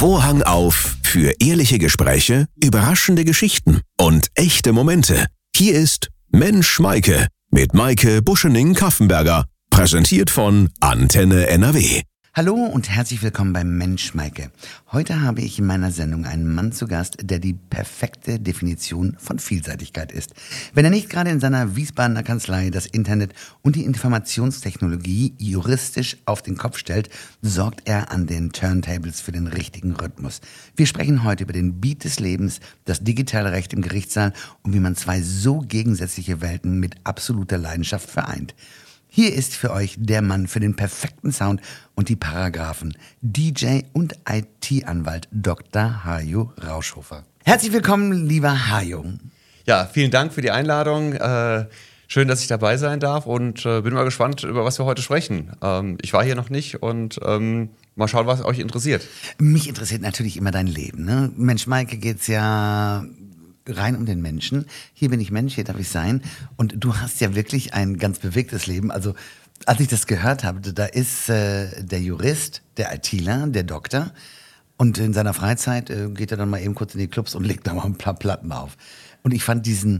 Vorhang auf für ehrliche Gespräche, überraschende Geschichten und echte Momente. Hier ist Mensch Maike mit Maike Buschening-Kaffenberger, präsentiert von Antenne NRW. Hallo und herzlich willkommen beim Mensch Maike. Heute habe ich in meiner Sendung einen Mann zu Gast, der die perfekte Definition von Vielseitigkeit ist. Wenn er nicht gerade in seiner Wiesbadener Kanzlei das Internet und die Informationstechnologie juristisch auf den Kopf stellt, sorgt er an den Turntables für den richtigen Rhythmus. Wir sprechen heute über den Beat des Lebens, das digitale Recht im Gerichtssaal und wie man zwei so gegensätzliche Welten mit absoluter Leidenschaft vereint. Hier ist für euch der Mann für den perfekten Sound und die Paragraphen, DJ und IT-Anwalt Dr. Hajo Rauschhofer. Herzlich willkommen, lieber Hajo. Ja, vielen Dank für die Einladung. Schön, dass ich dabei sein darf und bin mal gespannt, über was wir heute sprechen. Ich war hier noch nicht und mal schauen, was euch interessiert. Mich interessiert natürlich immer dein Leben, ne? Mensch Maike geht's ja rein um den Menschen. Hier bin ich Mensch, hier darf ich sein. Und du hast ja wirklich ein ganz bewegtes Leben. Also als ich das gehört habe, da ist der Jurist, der ITler, der Doktor. Und in seiner Freizeit geht er dann mal eben kurz in die Clubs und legt da mal ein paar Platten auf. Und ich fand dieses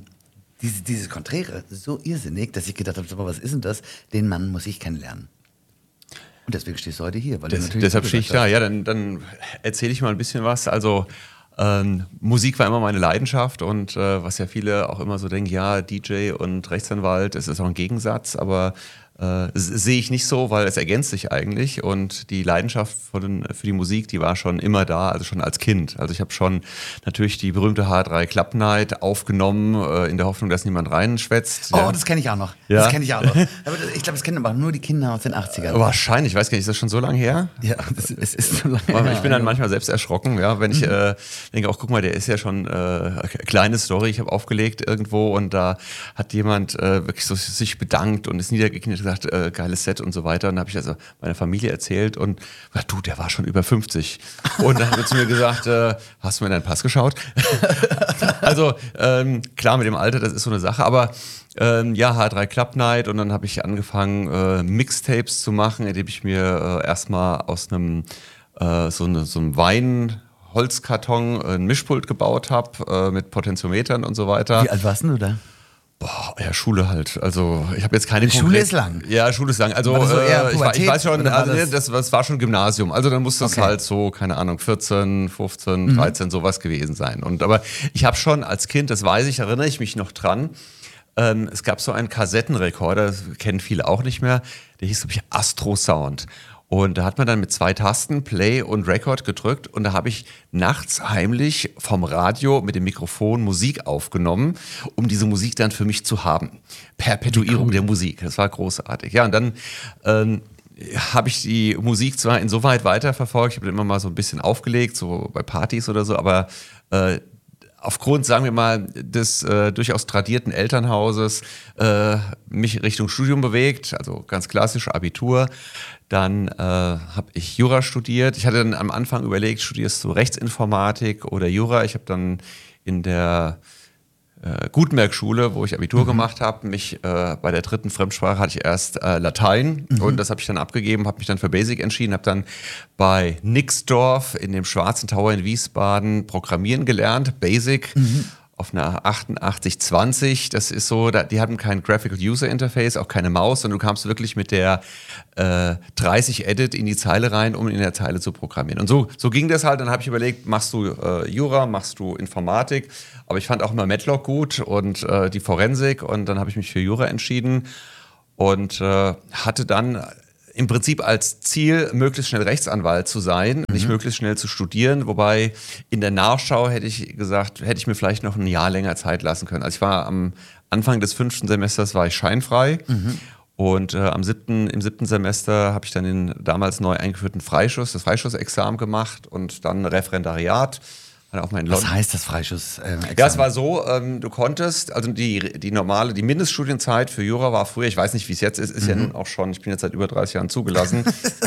Konträre so irrsinnig, dass ich gedacht habe, was ist denn das? Den Mann muss ich kennenlernen. Und deswegen stehst du heute hier. Weil deshalb stehe ich da. Ja, dann erzähle ich mal ein bisschen was. Also Musik war immer meine Leidenschaft und was ja viele auch immer so denken, ja, DJ und Rechtsanwalt, es ist auch ein Gegensatz, aber sehe ich nicht so, weil es ergänzt sich eigentlich und die Leidenschaft für die Musik, die war schon immer da, also schon als Kind. Also ich habe schon natürlich die berühmte H3 Club Night aufgenommen, in der Hoffnung, dass niemand reinschwätzt. Oh, ja. Das kenne ich auch noch. Ja? Das kenne ich auch noch. Aber ich glaube, das kennen aber nur die Kinder aus den 80ern. Wahrscheinlich, ich weiß gar nicht, ist das schon so lange her? Ja, es ist so lange her. Ich bin dann manchmal selbst erschrocken, ja, wenn ich denke, auch guck mal, der ist ja schon kleine Story, ich habe aufgelegt irgendwo und da hat jemand wirklich so sich bedankt und ist niedergekniet und gesagt, geiles Set und so weiter. Und dann habe ich also meiner Familie erzählt und du, der war schon über 50. Und dann hat er zu mir gesagt, hast du mir deinen Pass geschaut? Also klar, mit dem Alter, das ist so eine Sache, aber ja, H3 Club Night und dann habe ich angefangen, Mixtapes zu machen, indem ich mir erstmal aus einem so einem Holzkarton ein Mischpult gebaut habe mit Potentiometern und so weiter. Wie alt warst du da? Boah, ja, Schule halt. Also ich habe jetzt keine Die Schule ist lang. Ja, Schule ist lang. Also so ich weiß schon, das war schon Gymnasium. Also dann muss das halt so, keine Ahnung, 14, 15, 13 sowas gewesen sein. Aber ich habe schon als Kind, das weiß ich, erinnere ich mich noch dran, es gab so einen Kassettenrekorder, das kennen viele auch nicht mehr, der hieß, glaube ich, Astro Sound. Und da hat man dann mit 2 Tasten Play und Record gedrückt und da habe ich nachts heimlich vom Radio mit dem Mikrofon Musik aufgenommen, um diese Musik dann für mich zu haben. Perpetuierung der Musik, das war großartig. Ja, und dann habe ich die Musik zwar insoweit weiterverfolgt, ich habe immer mal so ein bisschen aufgelegt, so bei Partys oder so, aber aufgrund, sagen wir mal, des durchaus tradierten Elternhauses mich Richtung Studium bewegt, also ganz klassisch Abitur. Dann habe ich Jura studiert. Ich hatte dann am Anfang überlegt, studierst du Rechtsinformatik oder Jura? Ich habe dann in der Gutenberg-Schule, wo ich Abitur gemacht habe, mich bei der 3. Fremdsprache hatte ich erst Latein und das habe ich dann abgegeben, habe mich dann für Basic entschieden, habe dann bei Nixdorf in dem Schwarzen Tower in Wiesbaden Programmieren gelernt, Basic. Auf einer 8820, das ist so, die hatten kein Graphical User Interface, auch keine Maus, sondern du kamst wirklich mit der 30 Edit in die Zeile rein, um in der Zeile zu programmieren. Und so ging das halt, dann habe ich überlegt, machst du Jura, machst du Informatik, aber ich fand auch immer Matlock gut und die Forensik und dann habe ich mich für Jura entschieden und hatte dann im Prinzip als Ziel, möglichst schnell Rechtsanwalt zu sein, nicht möglichst schnell zu studieren, wobei in der Nachschau hätte ich gesagt, hätte ich mir vielleicht noch ein Jahr länger Zeit lassen können. Also ich war am Anfang des 5. Semesters war ich scheinfrei und im 7. Semester habe ich dann den damals neu eingeführten das Freischussexamen gemacht und dann Referendariat. Was heißt das Freischussexamen? Ja, es war so, du konntest, also die Mindeststudienzeit für Jura war früher, ich weiß nicht, wie es jetzt ist ja nun auch schon, ich bin jetzt seit über 30 Jahren zugelassen,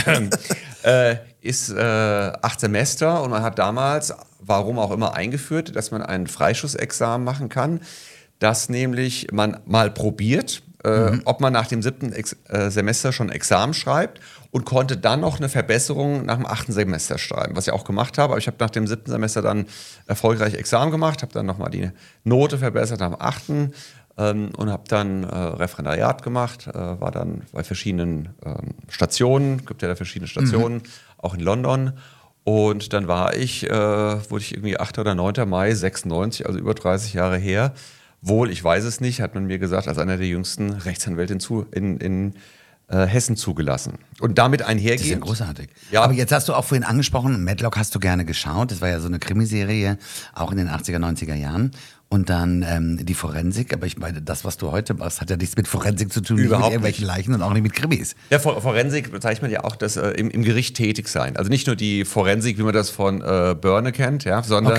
ist 8 Semester und man hat damals, warum auch immer, eingeführt, dass man ein Freischussexamen machen kann, das nämlich man mal probiert, ob man nach dem 7. Semester schon Examen schreibt und konnte dann noch eine Verbesserung nach dem 8. Semester schreiben, was ich auch gemacht habe. Aber ich habe nach dem 7. Semester dann erfolgreich Examen gemacht, habe dann nochmal die Note verbessert nach dem 8. Und habe dann Referendariat gemacht, war dann bei verschiedenen Stationen, gibt ja da verschiedene Stationen, auch in London. Und dann wurde ich irgendwie 8. oder 9. Mai 96, also über 30 Jahre her. Wohl, ich weiß es nicht, hat man mir gesagt, als einer der jüngsten Rechtsanwälte in Hessen zugelassen. Und damit einhergehend... Das ist ja großartig. Ja. Aber jetzt hast du auch vorhin angesprochen, Matlock hast du gerne geschaut. Das war ja so eine Krimiserie, auch in den 80er, 90er Jahren. Und dann die Forensik, aber ich meine, das, was du heute machst, hat ja nichts mit Forensik zu tun, Überhaupt nicht mit irgendwelchen Leichen und auch nicht mit Krimis. Ja, Forensik bezeichnet man ja auch das im Gericht tätig sein. Also nicht nur die Forensik, wie man das von Börne kennt, ja, sondern,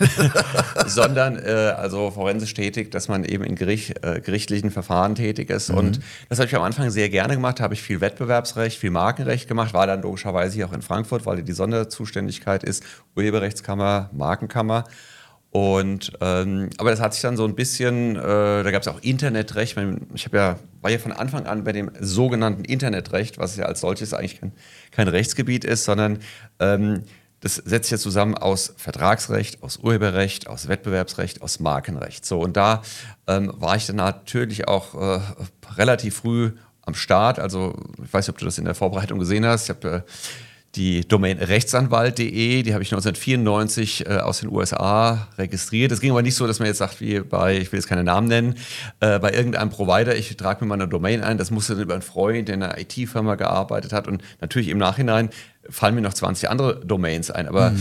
sondern also forensisch tätig, dass man eben in gerichtlichen Verfahren tätig ist. Und das habe ich am Anfang sehr gerne gemacht, habe ich viel Wettbewerbsrecht, viel Markenrecht gemacht, war dann logischerweise hier auch in Frankfurt, weil die Sonderzuständigkeit ist, Urheberrechtskammer, Markenkammer. Und aber das hat sich dann so ein bisschen, da gab es auch Internetrecht. War ja von Anfang an bei dem sogenannten Internetrecht, was ja als solches eigentlich kein Rechtsgebiet ist, sondern das setzt sich ja zusammen aus Vertragsrecht, aus Urheberrecht, aus Wettbewerbsrecht, aus Markenrecht. So, und da war ich dann natürlich auch relativ früh am Start. Also ich weiß nicht, ob du das in der Vorbereitung gesehen hast. Ich habe die Domain rechtsanwalt.de, die habe ich 1994 aus den USA registriert. Es ging aber nicht so, dass man jetzt sagt, wie bei, ich will jetzt keine Namen nennen, bei irgendeinem Provider, ich trage mir mal eine Domain ein. Das musste dann über einen Freund, der in einer IT-Firma gearbeitet hat. Und natürlich im Nachhinein fallen mir noch 20 andere Domains ein. Aber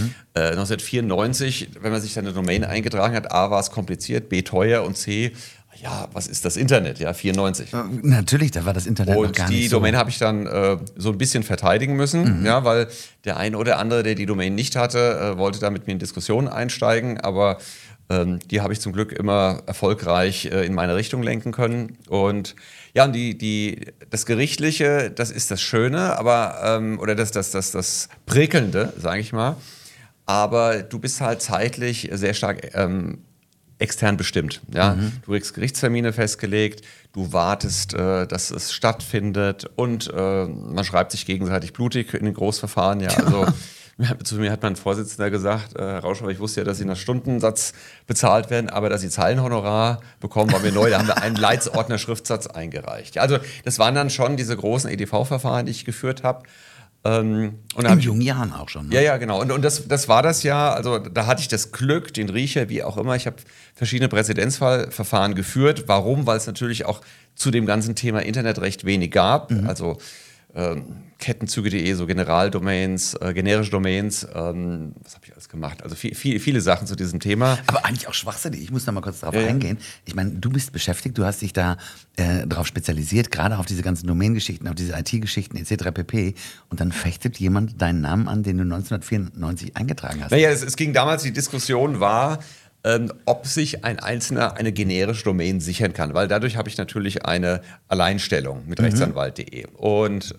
1994, wenn man sich dann eine Domain eingetragen hat, A, war es kompliziert, B, teuer und C, ja, was ist das Internet? Ja, 94. Natürlich, da war das Internet noch gar nicht so. Und die Domain habe ich dann so ein bisschen verteidigen müssen, ja, weil der eine oder andere, der die Domain nicht hatte, wollte da mit mir in Diskussionen einsteigen, aber die habe ich zum Glück immer erfolgreich in meine Richtung lenken können. Und ja, und das Gerichtliche, das ist das Schöne, aber oder das Prickelnde, sage ich mal. Aber du bist halt zeitlich sehr stark extern bestimmt. Ja? Du kriegst Gerichtstermine festgelegt, du wartest, dass es stattfindet und man schreibt sich gegenseitig blutig in den Großverfahren. Ja, also zu mir hat mein Vorsitzender gesagt, Herr Rauschauer, ich wusste ja, dass Sie nach Stundensatz bezahlt werden, aber dass Sie Zeilenhonorar bekommen, war mir neu. Da haben wir einen Leitsordner-Schriftsatz eingereicht. Ja, also das waren dann schon diese großen EDV-Verfahren, die ich geführt habe. In jungen Jahren auch schon. Ne? Ja, genau. Und das war das ja, also da hatte ich das Glück, den Riecher, wie auch immer. Ich habe verschiedene Präzedenzfallverfahren geführt. Warum? Weil es natürlich auch zu dem ganzen Thema Internetrecht wenig gab. Also Kettenzüge.de, so Generaldomains, generische Domains, was habe ich alles gemacht? Also viele Sachen zu diesem Thema. Aber eigentlich auch schwachsinnig. Ich muss da mal kurz drauf eingehen. Ich meine, du bist beschäftigt, du hast dich da drauf spezialisiert, gerade auf diese ganzen Domain-Geschichten, auf diese IT-Geschichten etc. pp. Und dann fechtet jemand deinen Namen an, den du 1994 eingetragen hast. Naja, es ging damals, die Diskussion war, ob sich ein Einzelner eine generische Domain sichern kann, weil dadurch habe ich natürlich eine Alleinstellung mit rechtsanwalt.de. Und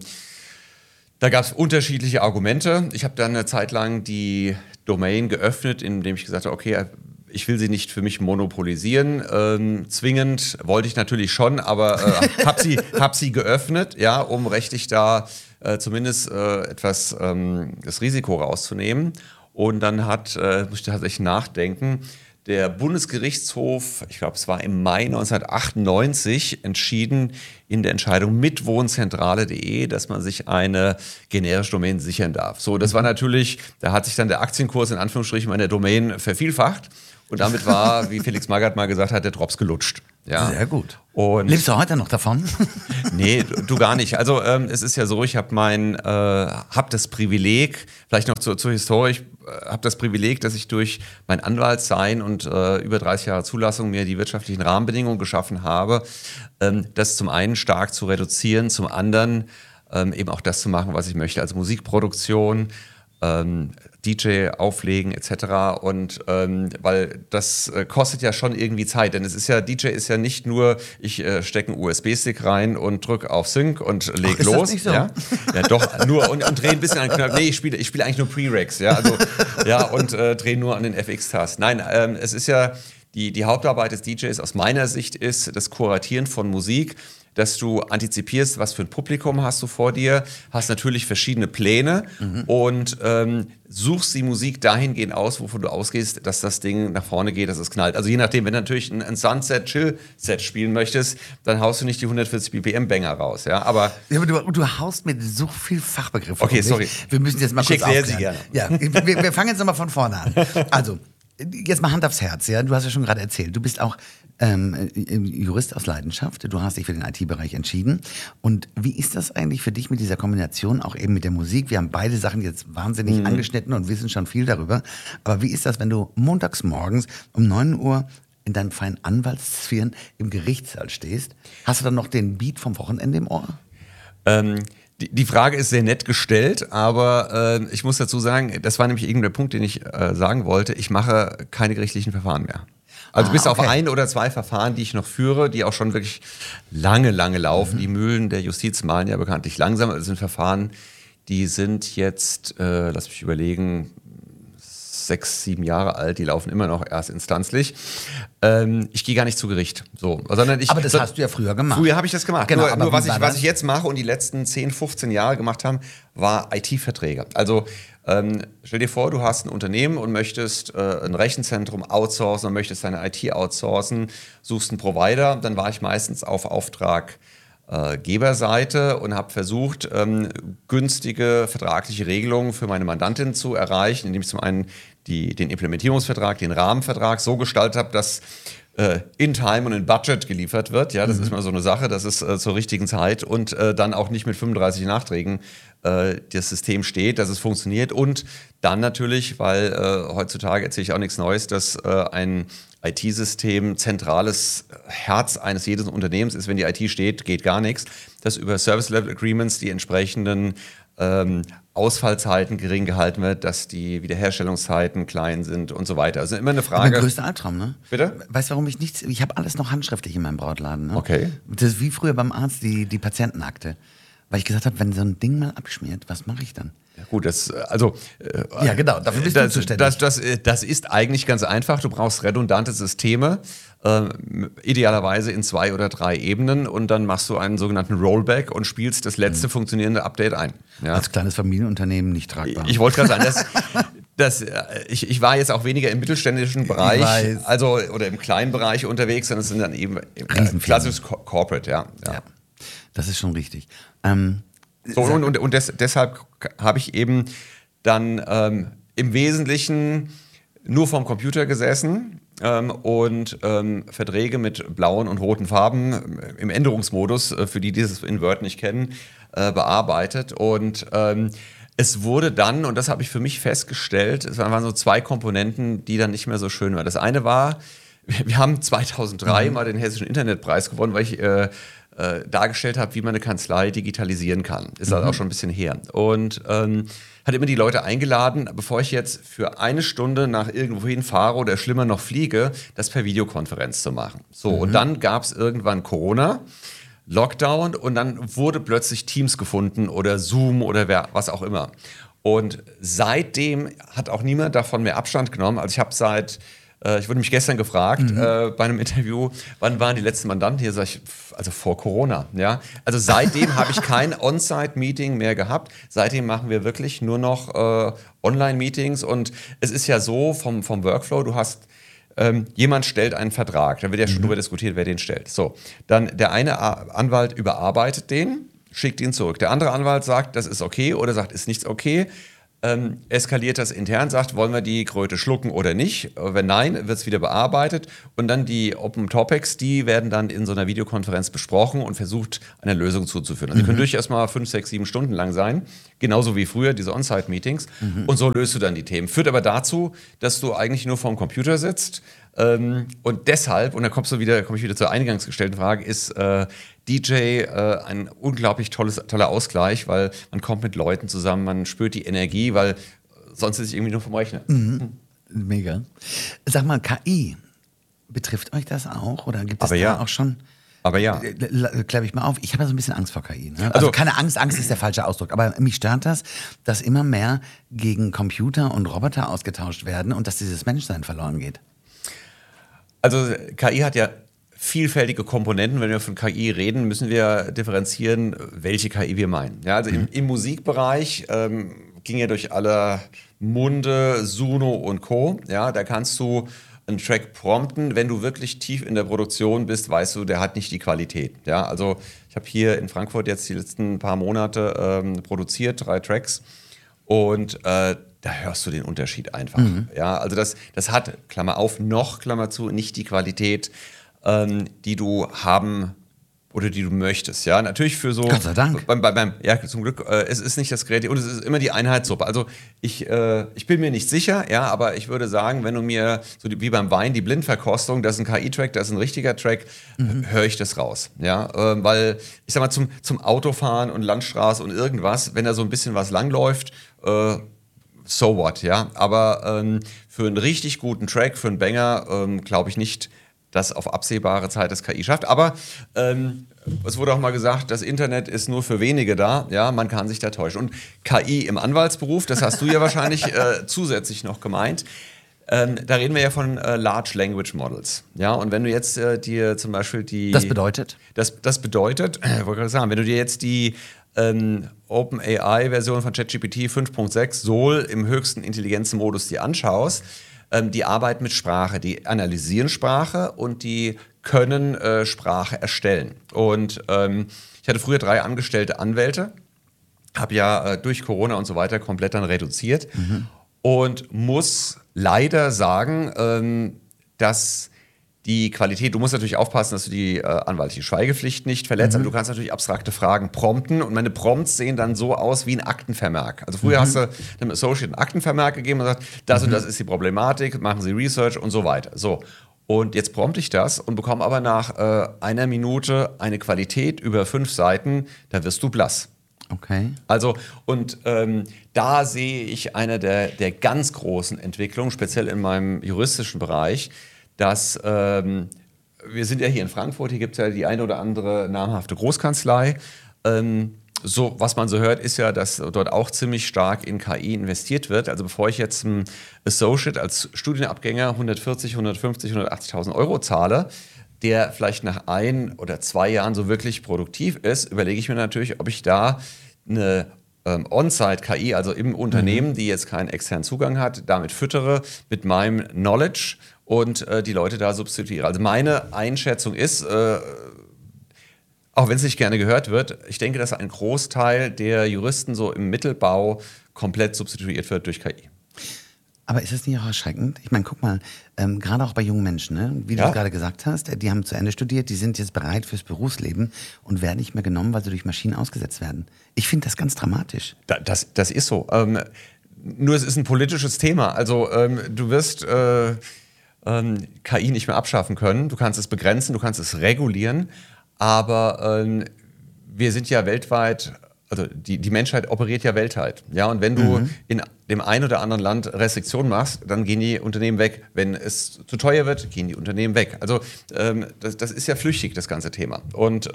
da gab es unterschiedliche Argumente. Ich habe dann eine Zeit lang die Domain geöffnet, indem ich gesagt habe, okay, ich will sie nicht für mich monopolisieren. Zwingend wollte ich natürlich schon, aber hab sie geöffnet, ja, um rechtlich da zumindest etwas das Risiko rauszunehmen. Und dann muss ich tatsächlich nachdenken, der Bundesgerichtshof, ich glaube, es war im Mai 1998, entschieden in der Entscheidung mit wohnzentrale.de, dass man sich eine generische Domain sichern darf. So, das war natürlich, da hat sich dann der Aktienkurs in Anführungsstrichen meiner Domain vervielfacht. Und damit war, wie Felix Magath mal gesagt hat, der Drops gelutscht. Ja. Sehr gut. Und lebst du heute noch davon? Nee, du gar nicht. Also es ist ja so, ich habe das Privileg, vielleicht noch zur Historie, ich habe das Privileg, dass ich durch mein Anwaltsein und über 30 Jahre Zulassung mir die wirtschaftlichen Rahmenbedingungen geschaffen habe, das zum einen stark zu reduzieren, zum anderen eben auch das zu machen, was ich möchte, also Musikproduktion, DJ auflegen etc. Und weil das kostet ja schon irgendwie Zeit, denn DJ ist ja nicht nur, ich stecke einen USB-Stick rein und drücke auf Sync und leg los. Das nicht so? Ja doch, nur und drehe ein bisschen an den Knopf. Nee, ich spiele eigentlich nur Pre-Recs, ja, also ja, und drehe nur an den FX-Tasten. Nein, es ist ja die Hauptarbeit des DJs aus meiner Sicht ist das Kuratieren von Musik, dass du antizipierst, was für ein Publikum hast du vor dir, hast natürlich verschiedene Pläne und suchst die Musik dahingehend aus, wovon du ausgehst, dass das Ding nach vorne geht, dass es knallt. Also je nachdem, wenn du natürlich ein Sunset-Chill-Set spielen möchtest, dann haust du nicht die 140 BPM-Banger raus. Ja, aber du haust mit so viel Fachbegriffen. Okay, sorry. Wir müssen jetzt mal kurz erkläre sie gerne. Ja, wir fangen jetzt nochmal von vorne an. Also, jetzt mal Hand aufs Herz. Ja? Du hast ja schon gerade erzählt, du bist auch Jurist aus Leidenschaft. Du hast dich für den IT-Bereich entschieden. Und wie ist das eigentlich für dich mit dieser Kombination, auch eben mit der Musik? Wir haben beide Sachen jetzt wahnsinnig angeschnitten und wissen schon viel darüber. Aber wie ist das, wenn du montags morgens um 9 Uhr in deinen feinen Anwaltssphären im Gerichtssaal stehst? Hast du dann noch den Beat vom Wochenende im Ohr? Die Frage ist sehr nett gestellt, aber ich muss dazu sagen, das war nämlich irgendein Punkt, den ich sagen wollte. Ich mache keine gerichtlichen Verfahren mehr. Also bis auf 1 oder 2 Verfahren, die ich noch führe, die auch schon wirklich lange laufen. Die Mühlen der Justiz malen ja bekanntlich langsam. Das sind Verfahren, die sind jetzt, lass mich überlegen, 6, 7 Jahre alt, die laufen immer noch erstinstanzlich. Ich gehe gar nicht zu Gericht. So, sondern aber das hast du ja früher gemacht. Früher habe ich das gemacht. Genau, nur was ich jetzt mache und die letzten 10, 15 Jahre gemacht haben, war IT-Verträge. Also stell dir vor, du hast ein Unternehmen und möchtest ein Rechenzentrum outsourcen und möchtest deine IT outsourcen, suchst einen Provider, dann war ich meistens auf Auftraggeberseite und habe versucht, günstige vertragliche Regelungen für meine Mandantin zu erreichen, indem ich zum einen den Implementierungsvertrag, den Rahmenvertrag so gestaltet habe, dass in Time und in Budget geliefert wird. Ja, das ist mal so eine Sache, dass es zur richtigen Zeit und dann auch nicht mit 35 Nachträgen das System steht, dass es funktioniert. Und dann natürlich, weil heutzutage erzähle ich auch nichts Neues, dass ein IT-System zentrales Herz eines jeden Unternehmens ist. Wenn die IT steht, geht gar nichts. Dass über Service-Level-Agreements die entsprechenden Ausfallzeiten gering gehalten wird, dass die Wiederherstellungszeiten klein sind und so weiter. Also immer eine Frage. Mein größter Albtraum, ne? Bitte? Weißt du, warum ich habe alles noch handschriftlich in meinem Brautladen. Ne? Okay. Das ist wie früher beim Arzt die Patientenakte. Weil ich gesagt habe, wenn so ein Ding mal abschmiert, was mache ich dann? Ja, gut, ja, genau, dafür bist du zuständig. Das ist eigentlich ganz einfach. Du brauchst redundante Systeme, idealerweise in 2 oder 3 Ebenen und dann machst du einen sogenannten Rollback und spielst das letzte funktionierende Update ein. Ja? Als kleines Familienunternehmen nicht tragbar. Ich wollte gerade sagen, ich war jetzt auch weniger im mittelständischen Bereich, oder im kleinen Bereich unterwegs, sondern es sind dann eben klassisches Corporate, ja. Das ist schon richtig. Deshalb habe ich eben dann im Wesentlichen nur vorm Computer gesessen und Verträge mit blauen und roten Farben im Änderungsmodus, für die dieses in Word nicht kennen, bearbeitet. Und es wurde dann, und das habe ich für mich festgestellt, es waren so 2 Komponenten, die dann nicht mehr so schön waren. Das eine war, wir haben 2003 mal den Hessischen Internetpreis gewonnen, weil ich dargestellt habe, wie man eine Kanzlei digitalisieren kann. Ist halt auch schon ein bisschen her. Und hat immer die Leute eingeladen, bevor ich jetzt für 1 Stunde nach irgendwohin fahre oder schlimmer noch fliege, das per Videokonferenz zu machen. So, und dann gab es irgendwann Corona, Lockdown und dann wurde plötzlich Teams gefunden oder Zoom oder was auch immer. Und seitdem hat auch niemand davon mehr Abstand genommen. Also ich wurde mich gestern gefragt bei einem Interview, wann waren die letzten Mandanten hier? Sag ich, also vor Corona. Ja? Also seitdem habe ich kein On-Site-Meeting mehr gehabt. Seitdem machen wir wirklich nur noch Online-Meetings. Und es ist ja so vom Workflow, du hast jemand stellt einen Vertrag, da wird ja schon drüber diskutiert, wer den stellt. So, dann der eine Anwalt überarbeitet den, schickt ihn zurück. Der andere Anwalt sagt, das ist okay oder sagt, ist nichts okay. Eskaliert das intern, sagt, wollen wir die Kröte schlucken oder nicht? Wenn nein, wird es wieder bearbeitet und dann die Open Topics, die werden dann in so einer Videokonferenz besprochen und versucht, eine Lösung zuzuführen. Also die können durchaus mal 5, 6, 7 Stunden lang sein, genauso wie früher diese On-Site-Meetings und so löst du dann die Themen. Führt aber dazu, dass du eigentlich nur vorm Computer sitzt und deshalb, und dann komme ich wieder zur eingangs gestellten Frage, ist DJ ein unglaublich toller Ausgleich, weil man kommt mit Leuten zusammen, man spürt die Energie, weil sonst sitze ich irgendwie nur vom Rechner. Mega. Sag mal, KI, betrifft euch das auch? Oder gibt es da auch schon? Aber ja. Klär ich mal auf. Ich habe ja so ein bisschen Angst vor KI. Ne? Also keine Angst, Angst ist der falsche Ausdruck. Aber mich stört das, dass immer mehr gegen Computer und Roboter ausgetauscht werden und dass dieses Menschsein verloren geht. Also KI hat ja vielfältige Komponenten. Wenn wir von KI reden, müssen wir differenzieren, welche KI wir meinen. Ja, also im Musikbereich ging ja durch alle Munde, Suno und Co. Ja, da kannst du einen Track prompten. Wenn du wirklich tief in der Produktion bist, weißt du, der hat nicht die Qualität. Ja, also ich habe hier in Frankfurt jetzt die letzten paar Monate produziert, 3 Tracks und da hörst du den Unterschied einfach. Ja, also das hat, Klammer auf, noch, Klammer zu, nicht die Qualität, die du haben oder die du möchtest. Ja, natürlich für so. Gott sei Dank. Ja, zum Glück, es ist nicht das Kreative und es ist immer die Einheitssuppe. Also ich bin mir nicht sicher, ja, aber ich würde sagen, wenn du mir, so wie beim Wein, die Blindverkostung, das ist ein KI-Track, das ist ein richtiger Track, höre ich das raus. Ja, weil, ich sag mal, zum Autofahren und Landstraße und irgendwas, wenn da so ein bisschen was langläuft, so what, ja. Aber für einen richtig guten Track, für einen Banger, glaube ich nicht, dass auf absehbare Zeit das KI schafft. Aber es wurde auch mal gesagt, das Internet ist nur für wenige da. Ja, man kann sich da täuschen. Und KI im Anwaltsberuf, das hast du ja wahrscheinlich zusätzlich noch gemeint. Da reden wir ja von Large Language Models. Ja, und wenn du jetzt dir zum Beispiel die... Das bedeutet? Das bedeutet, wollte gerade sagen, wenn du dir jetzt die OpenAI-Version von ChatGPT 5.6 Sol im höchsten Intelligenzmodus dir anschaust, die arbeiten mit Sprache, die analysieren Sprache und die können Sprache erstellen. Und ich hatte früher 3 angestellte Anwälte, habe ja durch Corona und so weiter komplett dann reduziert und muss leider sagen, dass die Qualität, du musst natürlich aufpassen, dass du die anwaltliche Schweigepflicht nicht verletzt, aber du kannst natürlich abstrakte Fragen prompten und meine Prompts sehen dann so aus wie ein Aktenvermerk. Also früher hast du einem Associate einen Aktenvermerk gegeben und gesagt, das und das ist die Problematik, machen Sie Research und so weiter. So. Und jetzt prompte ich das und bekomme aber nach einer Minute eine Qualität über 5 Seiten, da wirst du blass. Okay. Also, und da sehe ich eine der ganz großen Entwicklungen, speziell in meinem juristischen Bereich, dass wir sind ja hier in Frankfurt, hier gibt es ja die eine oder andere namhafte Großkanzlei. So, was man so hört, ist ja, dass dort auch ziemlich stark in KI investiert wird. Also bevor ich jetzt einem Associate als Studienabgänger 140, 150, 180.000 Euro zahle, der vielleicht nach 1 oder 2 Jahren so wirklich produktiv ist, überlege ich mir natürlich, ob ich da eine On-Site-KI, also im Unternehmen, die jetzt keinen externen Zugang hat, damit füttere mit meinem Knowledge und die Leute da substituiere. Also meine Einschätzung ist, auch wenn es nicht gerne gehört wird, ich denke, dass ein Großteil der Juristen so im Mittelbau komplett substituiert wird durch KI. Aber ist es nicht auch erschreckend? Ich meine, guck mal, gerade auch bei jungen Menschen, ne? Wie du gerade gesagt hast, die haben zu Ende studiert, die sind jetzt bereit fürs Berufsleben und werden nicht mehr genommen, weil sie durch Maschinen ausgesetzt werden. Ich finde das ganz dramatisch. Das ist so. Nur es ist ein politisches Thema. Also du wirst KI nicht mehr abschaffen können. Du kannst es begrenzen, du kannst es regulieren. Aber wir sind ja weltweit, also die Menschheit operiert ja weltweit. Ja, und wenn du in dem einen oder anderen Land Restriktionen machst, dann gehen die Unternehmen weg. Wenn es zu teuer wird, gehen die Unternehmen weg. Also das ist ja flüchtig, das ganze Thema. Und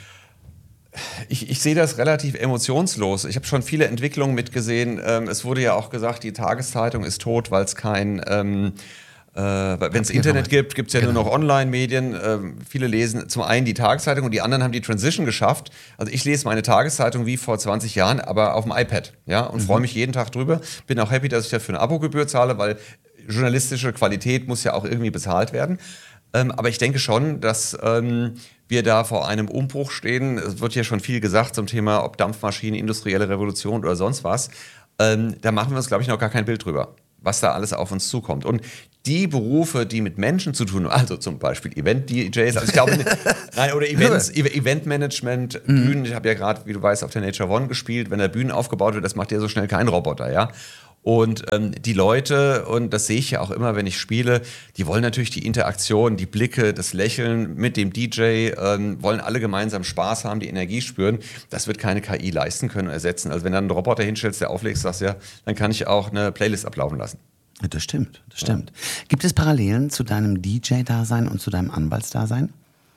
ich sehe das relativ emotionslos. Ich habe schon viele Entwicklungen mitgesehen. Es wurde ja auch gesagt, die Tageszeitung ist tot, weil es kein... wenn es Internet gibt, gibt es ja nur noch Online-Medien. Viele lesen zum einen die Tageszeitung und die anderen haben die Transition geschafft. Also ich lese meine Tageszeitung wie vor 20 Jahren, aber auf dem iPad, ja, und freue mich jeden Tag drüber. Bin auch happy, dass ich dafür eine Abogebühr zahle, weil journalistische Qualität muss ja auch irgendwie bezahlt werden. Aber ich denke schon, dass wir da vor einem Umbruch stehen. Es wird ja schon viel gesagt zum Thema, ob Dampfmaschinen, industrielle Revolution oder sonst was. Da machen wir uns, glaube ich, noch gar kein Bild drüber, was da alles auf uns zukommt. Und die Berufe, die mit Menschen zu tun haben, also zum Beispiel Event-DJs, also ich glaube, nein, oder Eventmanagement, Bühnen, ich habe ja gerade, wie du weißt, auf der Nature One gespielt, wenn da Bühnen aufgebaut wird, das macht ja so schnell kein Roboter, ja. Und die Leute, und das sehe ich ja auch immer, wenn ich spiele, die wollen natürlich die Interaktion, die Blicke, das Lächeln mit dem DJ, wollen alle gemeinsam Spaß haben, die Energie spüren. Das wird keine KI leisten können und ersetzen. Also wenn du einen Roboter hinstellst, der auflegst, sagst ja, dann kann ich auch eine Playlist ablaufen lassen. Ja, das stimmt. Gibt es Parallelen zu deinem DJ-Dasein und zu deinem Anwaltsdasein?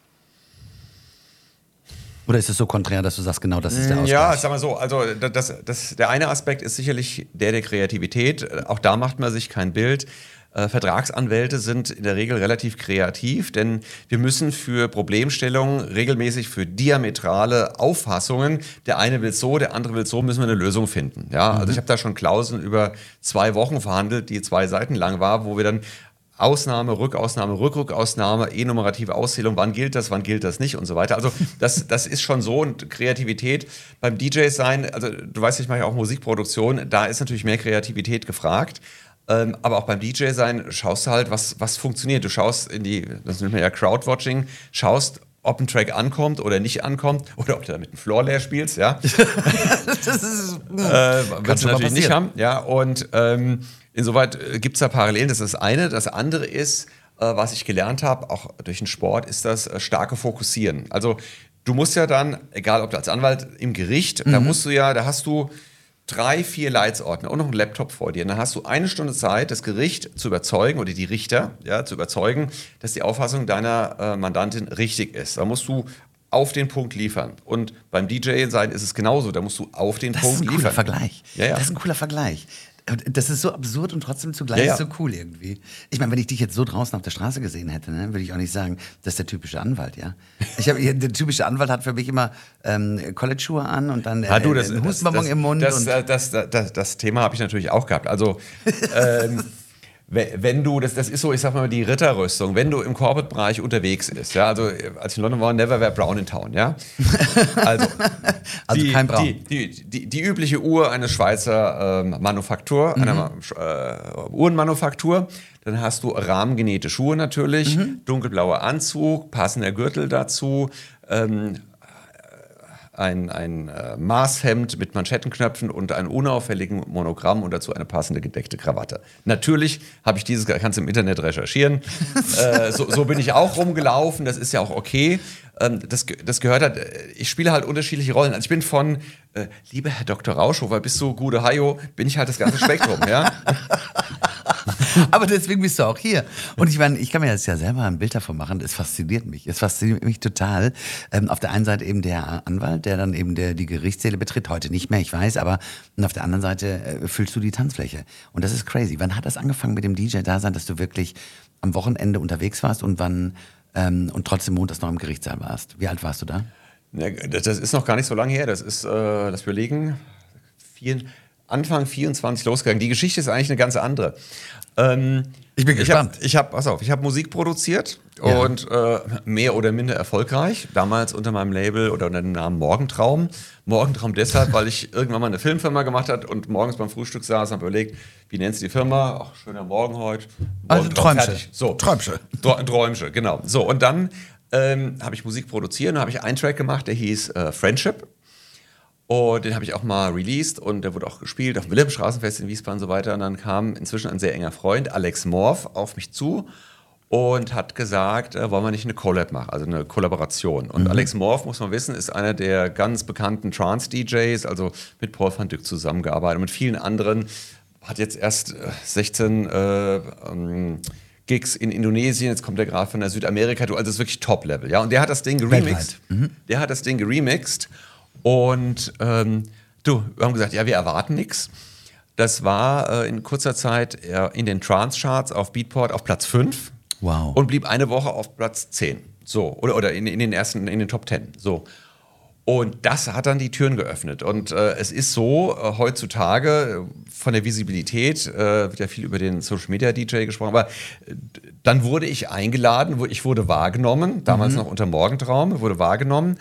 Oder ist es so konträr, dass du sagst, genau das ist der Ausgleich? Ja, sag mal so, also der eine Aspekt ist sicherlich der Kreativität. Auch da macht man sich kein Bild. Vertragsanwälte sind in der Regel relativ kreativ, denn wir müssen für Problemstellungen regelmäßig für diametrale Auffassungen, der eine will so, der andere will so, müssen wir eine Lösung finden. Ja, also ich habe da schon Klauseln über 2 Wochen verhandelt, die 2 Seiten lang war, wo wir dann Ausnahme, Rückausnahme, Rückrückausnahme, enumerative Auszählung, wann gilt das nicht und so weiter. Also das ist schon so, und Kreativität beim DJ sein, also du weißt, ich mache ja auch Musikproduktion, da ist natürlich mehr Kreativität gefragt. Aber auch beim DJ sein schaust du halt, was funktioniert. Du schaust das nennt man ja Crowdwatching, schaust, ob ein Track ankommt oder nicht ankommt oder ob du damit einen Floor leer spielst, ja. Das ist kannst du natürlich nicht haben, ja. Und insoweit gibt es da Parallelen, das ist das eine. Das andere ist, was ich gelernt habe, auch durch den Sport, ist das starke Fokussieren. Also du musst ja dann, egal ob du als Anwalt im Gericht, da hast du 3, 4 Leitsordner und noch einen Laptop vor dir. Und dann hast du 1 Stunde Zeit, das Gericht zu überzeugen oder die Richter zu überzeugen, dass die Auffassung deiner Mandantin richtig ist. Da musst du auf den Punkt liefern. Und beim DJ-Sein ist es genauso. Da musst du auf den Punkt liefern. Das ist ein cooler Vergleich. Ja. Das ist ein cooler Vergleich. Das ist so absurd und trotzdem zugleich so cool irgendwie. Ich meine, wenn ich dich jetzt so draußen auf der Straße gesehen hätte, ne, würde ich auch nicht sagen, das ist der typische Anwalt, ja. Der typische Anwalt hat für mich immer College-Schuhe an und dann einen Hustenbonbon im Mund. Das Thema habe ich natürlich auch gehabt. Also wenn du, das ist so, ich sag mal, die Ritterrüstung, wenn du im Corporate-Bereich unterwegs bist, ja, also als ich in London war, never wear brown in town, ja. Also kein Braun. Die übliche Uhr eines Schweizer Manufaktur, einer Uhrenmanufaktur, dann hast du rahmengenähte Schuhe natürlich, dunkelblauer Anzug, passender Gürtel dazu, ein Maßhemd mit Manschettenknöpfen und einem unauffälligen Monogramm und dazu eine passende gedeckte Krawatte. Natürlich habe ich kannst du im Internet recherchieren. So bin ich auch rumgelaufen, das ist ja auch okay. Das gehört halt, ich spiele halt unterschiedliche Rollen. Also ich bin von, lieber Herr Dr. Rauschhofer, bis zu Gude Hayo, bin ich halt das ganze Spektrum, ja. Aber deswegen bist du auch hier. Und ich meine, ich kann mir jetzt ja selber ein Bild davon machen, es fasziniert mich. Es fasziniert mich total. Auf der einen Seite eben der Anwalt, der dann eben die Gerichtssäle betritt, heute nicht mehr, ich weiß, aber auf der anderen Seite füllst du die Tanzfläche. Und das ist crazy. Wann hat das angefangen mit dem DJ-Dasein, dass du wirklich am Wochenende unterwegs warst und und trotzdem montags noch im Gerichtssaal warst? Wie alt warst du da? Ja, das ist noch gar nicht so lange her. Das ist, lass wir legen, Anfang 24 losgegangen. Die Geschichte ist eigentlich eine ganz andere. Ich bin gespannt. Ich habe Musik produziert und mehr oder minder erfolgreich. Damals unter meinem Label oder unter dem Namen Morgentraum. Morgentraum deshalb, weil ich irgendwann mal eine Filmfirma gemacht habe und morgens beim Frühstück saß und habe überlegt, wie nennst du die Firma? Ach, schöner Morgen heute. Also Träumsche. So. Träumsche, genau. So, und dann habe ich Musik produziert und habe ich einen Track gemacht, der hieß Friendship. Und den habe ich auch mal released und der wurde auch gespielt auf dem Wilhelmstraßenfest in Wiesbaden und so weiter. Und dann kam inzwischen ein sehr enger Freund, Alex Morph, auf mich zu und hat gesagt, wollen wir nicht eine Collab machen, also eine Kollaboration. Und Alex Morph, muss man wissen, ist einer der ganz bekannten Trance-DJs, also mit Paul van Dyk zusammengearbeitet und mit vielen anderen. Hat jetzt erst 16 Gigs in Indonesien, jetzt kommt er gerade von der Südamerika-Tour, also das ist wirklich Top-Level. Ja? Und der hat das Ding geremixed. Und wir haben gesagt, ja, wir erwarten nichts. Das war in kurzer Zeit in den Trance-Charts auf Beatport auf Platz 5. Wow. Und blieb eine Woche auf Platz 10. So, oder in den Top 10. So. Und das hat dann die Türen geöffnet. Und es ist so, heutzutage von der Visibilität, wird ja viel über den Social-Media-DJ gesprochen, aber dann wurde ich eingeladen, ich wurde wahrgenommen, damals noch unter Morgentraum, wurde wahrgenommen,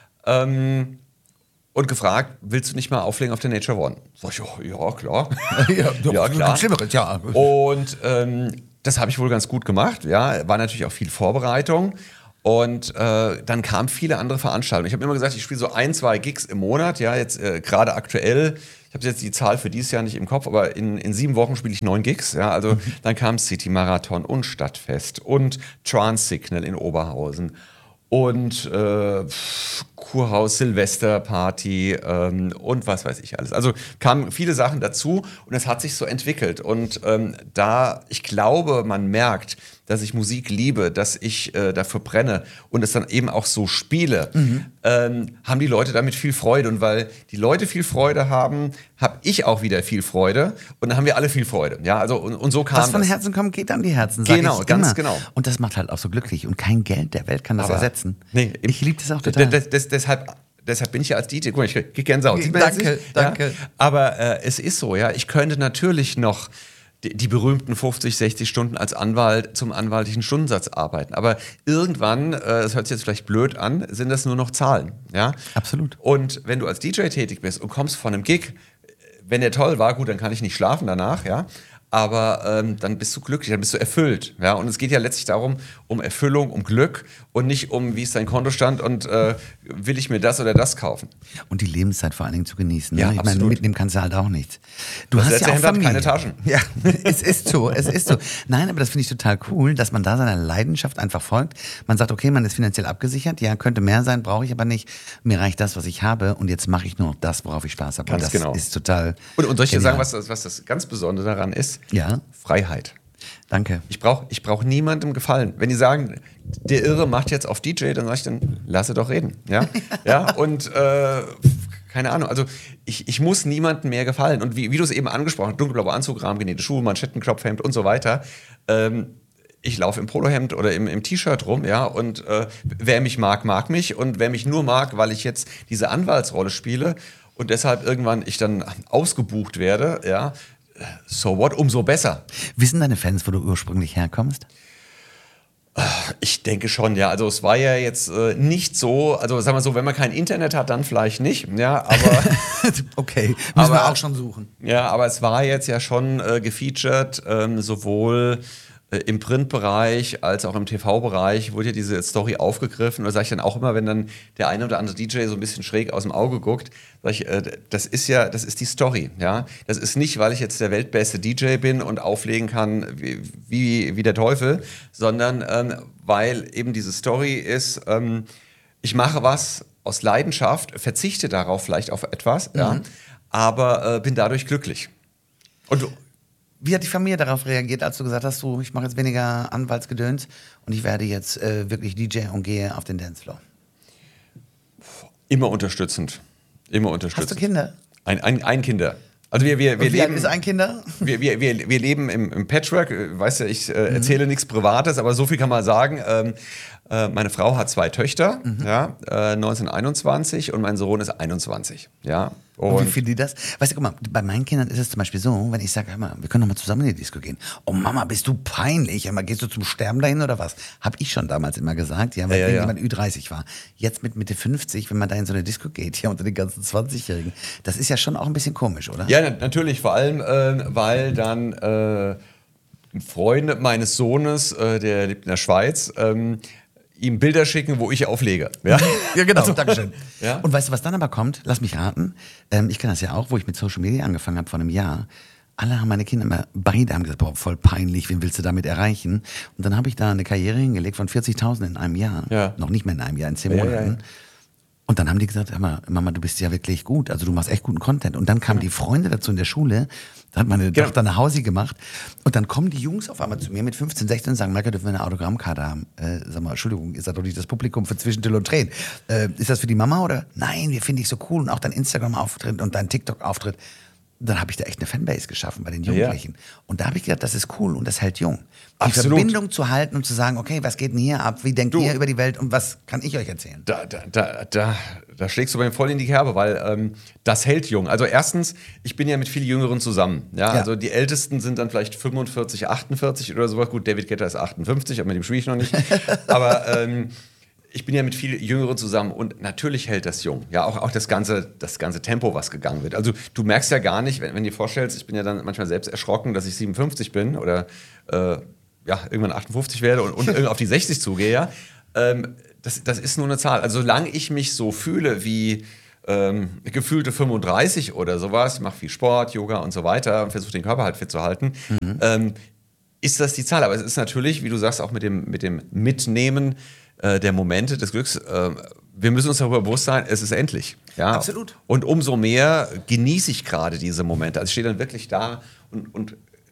und gefragt, willst du nicht mal auflegen auf der Nature One? Sag ich, ja, klar. Ja, klar. Ja. Und das habe ich wohl ganz gut gemacht. Ja, war natürlich auch viel Vorbereitung. Und dann kamen viele andere Veranstaltungen. Ich habe immer gesagt, ich spiele so 1, 2 Gigs im Monat. Ja, jetzt gerade aktuell. Ich habe jetzt die Zahl für dieses Jahr nicht im Kopf, aber in 7 Wochen spiele ich 9 Gigs. Ja, also dann kam City Marathon und Stadtfest und Trance Signal in Oberhausen. Und Kurhaus, Silvesterparty und was weiß ich alles. Also kamen viele Sachen dazu und es hat sich so entwickelt. Und ich glaube, man merkt, dass ich Musik liebe, dass ich dafür brenne und es dann eben auch so spiele, haben die Leute damit viel Freude. Und weil die Leute viel Freude haben, habe ich auch wieder viel Freude und dann haben wir alle viel Freude. Ja, also und so kam das. Was von Herzen kommt, geht an die Herzen, sag genau, ich ganz immer. genau. Und das macht halt auch so glücklich und kein Geld der Welt kann das ersetzen. Nee, ich liebe das auch total. Deshalb bin ich ja als DJ. Guck mal, ich kriege Gänsehaut. Danke. Ja? Aber es ist so, ja. Ich könnte natürlich noch die berühmten 50, 60 Stunden als Anwalt zum anwaltlichen Stundensatz arbeiten. Aber irgendwann, das hört sich jetzt vielleicht blöd an, sind das nur noch Zahlen. Ja? Absolut. Und wenn du als DJ tätig bist und kommst von einem Gig, wenn der toll war, gut, dann kann ich nicht schlafen danach, ja. Aber dann bist du glücklich, dann bist du erfüllt. Ja? Und es geht ja letztlich darum, um Erfüllung, um Glück und nicht um, wie ist dein Kontostand und will ich mir das oder das kaufen. Und die Lebenszeit vor allen Dingen zu genießen. Ja, ne? Ich meine, absolut. mitnehmen kannst du halt auch nichts. Du Das hast letzte ja auch Hemd hat Familie. keine Taschen. Ja, es ist so. Nein, aber das finde ich total cool, dass man da seiner Leidenschaft einfach folgt. Man sagt, okay, man ist finanziell abgesichert, ja, könnte mehr sein, brauche ich aber nicht. Mir reicht das, was ich habe und jetzt mache ich nur noch das, worauf ich Spaß habe. Ganz und das genau. ist total Und soll ich dir sagen, genial. was das ganz Besondere daran ist? Ja, Freiheit. danke. Ich brauch niemandem gefallen. Wenn die sagen, der Irre macht jetzt auf DJ, dann sage ich, dann lasse doch reden. Ja, ja? Und keine Ahnung, also ich muss niemandem mehr gefallen. Und wie du es eben angesprochen hast, dunkelblauer Anzug, rahmengenähte Schuhe, Manschettenknopfhemd und so weiter. Ich laufe im Polohemd oder im T-Shirt rum, ja, und wer mich mag mich. Und wer mich nur mag, weil ich jetzt diese Anwaltsrolle spiele und deshalb irgendwann ich dann ausgebucht werde, ja, so what, umso besser. Wissen deine Fans, wo du ursprünglich herkommst? Ich denke schon, ja. Also es war ja jetzt nicht so, also sagen wir so, wenn man kein Internet hat, dann vielleicht nicht, ja, aber Okay, müssen wir Aber- auch schon suchen. ja, aber es war jetzt ja schon gefeatured, sowohl im Printbereich als auch im TV-Bereich wurde ja diese Story aufgegriffen. Da sage ich dann auch immer, wenn dann der eine oder andere DJ so ein bisschen schräg aus dem Auge guckt, sage ich, das ist die Story. Ja? Das ist nicht, weil ich jetzt der weltbeste DJ bin und auflegen kann wie der Teufel, sondern weil eben diese Story ist, ich mache was aus Leidenschaft, verzichte darauf vielleicht auf etwas, ja, aber bin dadurch glücklich. Und Wie hat die Familie darauf reagiert, als du gesagt hast, ich mache jetzt weniger Anwaltsgedöns und ich werde jetzt wirklich DJ und gehe auf den Dancefloor? immer unterstützend. Immer unterstützend. Hast du Kinder? Ein Kinder. Also wir Und wie alt leben, ist ein Kinder? wir leben im Patchwork. Weißt du, ich erzähle nichts Privates, aber so viel kann man sagen. Meine Frau hat 2 Töchter, ja, 1921 und mein Sohn ist 21. Ja. Und wie finden die das? Weißt du, guck mal, bei meinen Kindern ist es zum Beispiel so, wenn ich sage, hör mal, wir können doch mal zusammen in die Disco gehen. Oh Mama, bist du peinlich? Hör mal, gehst du zum Sterben dahin oder was? Hab ich schon damals immer gesagt, ja, weil Ja, ja, ja. jemand Ü30 war. Jetzt mit Mitte 50, wenn man da in so eine Disco geht, ja, unter den ganzen 20-Jährigen, das ist ja schon auch ein bisschen komisch, oder? Ja, natürlich, vor allem, weil dann Freunde meines Sohnes, der lebt in der Schweiz, ihm Bilder schicken, wo ich auflege. Ja, Ja, genau. Dankeschön. Ja. Und weißt du, was dann aber kommt? Lass mich raten. Ich kenne das ja auch, wo ich mit Social Media angefangen habe vor einem Jahr. Alle haben meine Kinder immer, beide haben gesagt, boah, voll peinlich, wen willst du damit erreichen? Und dann habe ich da eine Karriere hingelegt von 40.000 in einem Jahr. Ja. Noch nicht mehr in einem Jahr, in 10 Ja, ja, Monaten. ja. Und dann haben die gesagt, hör mal, Mama, du bist ja wirklich gut, also du machst echt guten Content. Und dann kamen die Freunde dazu in der Schule, da hat meine Genau. Tochter eine Hausi gemacht. Und dann kommen die Jungs auf einmal zu mir mit 15, 16 und sagen, Michael, dürfen wir eine Autogrammkarte haben? Sag mal, Entschuldigung, ihr seid doch nicht das Publikum für Zwischentill und Tränen. Ist das für die Mama oder? Nein, wir finden dich so cool und auch dein Instagram-Auftritt und dein TikTok-Auftritt. Dann habe ich da echt eine Fanbase geschaffen bei den Jugendlichen. Und da habe ich gedacht, das ist cool und das hält jung. Die Absolut. Verbindung zu halten und zu sagen, okay, was geht denn hier ab? Wie denkt ihr über die Welt und was kann ich euch erzählen? Da schlägst du bei mir voll in die Kerbe, weil das hält jung. Also erstens, ich bin ja mit viel Jüngeren zusammen. Ja? Ja. Also die Ältesten sind dann vielleicht 45, 48 oder sowas. Gut, David Guetta ist 58, aber mit dem spiele ich noch nicht. Aber ich bin ja mit viel Jüngeren zusammen und natürlich hält das jung. Ja, auch das ganze Tempo, was gegangen wird. Also du merkst ja gar nicht, wenn du dir vorstellst, ich bin ja dann manchmal selbst erschrocken, dass ich 57 bin oder irgendwann 58 werde und irgendwie auf die 60 zugehe. Ja? Das ist nur eine Zahl. Also solange ich mich so fühle wie gefühlte 35 oder sowas, ich mache viel Sport, Yoga und so weiter und versuche den Körper halt fit zu halten, ist das die Zahl. Aber es ist natürlich, wie du sagst, auch mit dem Mitnehmen der Momente des Glücks, wir müssen uns darüber bewusst sein, es ist endlich. Ja? Absolut. Und umso mehr genieße ich gerade diese Momente. Also ich stehe dann wirklich da und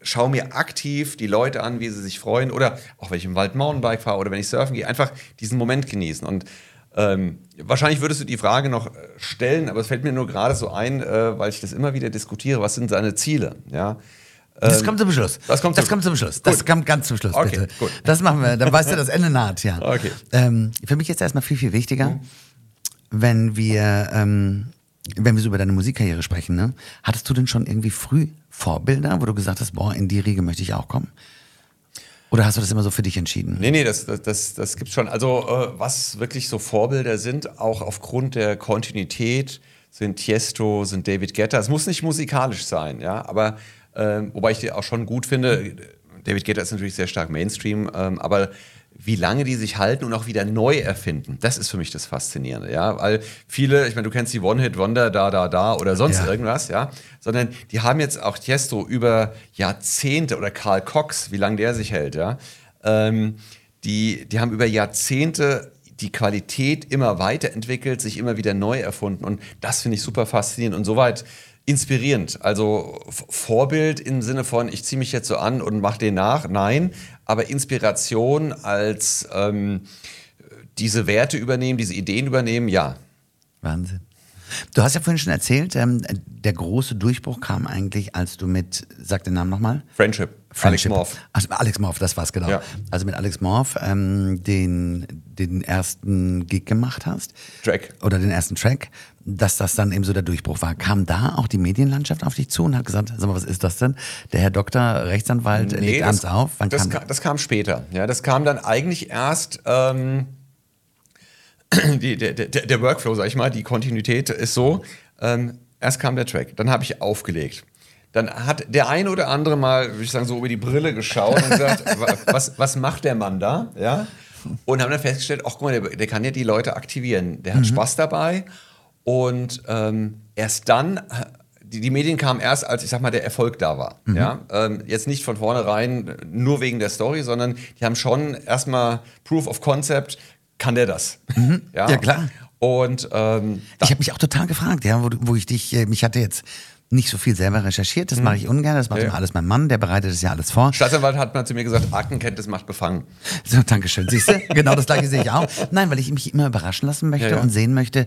schaue mir aktiv die Leute an, wie sie sich freuen. Oder auch wenn ich im Wald Mountainbike fahre oder wenn ich surfen gehe, einfach diesen Moment genießen. Und wahrscheinlich würdest du die Frage noch stellen, aber es fällt mir nur gerade so ein, weil ich das immer wieder diskutiere. Was sind seine Ziele? Ja. Das kommt zum Schluss. Das kommt zum Schluss. Das kommt ganz zum Schluss, okay, bitte. Gut. Das machen wir, dann weißt du, das Ende naht, ja. Okay. Für mich ist erstmal viel, viel wichtiger, wenn wir so über deine Musikkarriere sprechen, ne? Hattest du denn schon irgendwie früh Vorbilder, wo du gesagt hast, boah, in die Riege möchte ich auch kommen? Oder hast du das immer so für dich entschieden? Nee, das gibt's schon. Also was wirklich so Vorbilder sind, auch aufgrund der Kontinuität, sind Tiesto, sind David Guetta. Es muss nicht musikalisch sein, ja, aber wobei ich die auch schon gut finde. David Guetta ist natürlich sehr stark Mainstream, aber wie lange die sich halten und auch wieder neu erfinden, das ist für mich das Faszinierende, ja, weil viele, ich meine, du kennst die One-Hit-Wonder, da oder sonst irgendwas, ja, sondern die haben jetzt auch Tiesto über Jahrzehnte oder Carl Cox, wie lange der sich hält, ja, die haben über Jahrzehnte die Qualität immer weiterentwickelt, sich immer wieder neu erfunden und das finde ich super faszinierend und soweit inspirierend, also Vorbild im Sinne von, ich ziehe mich jetzt so an und mache den nach, nein, aber Inspiration als diese Werte übernehmen, diese Ideen übernehmen, ja. Wahnsinn. Du hast ja vorhin schon erzählt, der große Durchbruch kam eigentlich, als du mit, sag den Namen nochmal? Friendship. Alex Morph. Also Alex Morph, das war's genau. Ja. Also mit Alex Morph den ersten Gig gemacht hast. Track. Oder den ersten Track, dass das dann eben so der Durchbruch war. Kam da auch die Medienlandschaft auf dich zu und hat gesagt, sag mal, was ist das denn? Der Herr Doktor, Rechtsanwalt, legt abends auf. Wann das kam später. Ja, das kam dann eigentlich erst der Workflow, sag ich mal, die Kontinuität ist so, erst kam der Track, dann habe ich aufgelegt. Dann hat der eine oder andere mal, würde ich sagen, so über die Brille geschaut und gesagt, was macht der Mann da? Ja? Und haben dann festgestellt, ach guck mal, der kann ja die Leute aktivieren. Der hat Spaß dabei. Und erst dann, die Medien kamen erst, als, ich sag mal, der Erfolg da war. Ja? Jetzt nicht von vornherein nur wegen der Story, sondern die haben schon erstmal Proof of Concept, kann der das? Ja, klar. Und ich habe mich auch total gefragt, ja, wo ich dich, mich hatte jetzt nicht so viel selber recherchiert, das mache ich ungern, das macht immer alles mein Mann, der bereitet das ja alles vor. Staatsanwalt hat mal zu mir gesagt, Aktenkenntnis macht befangen. So, dankeschön, siehst du? Genau das gleiche sehe ich auch. Nein, weil ich mich immer überraschen lassen möchte und sehen möchte,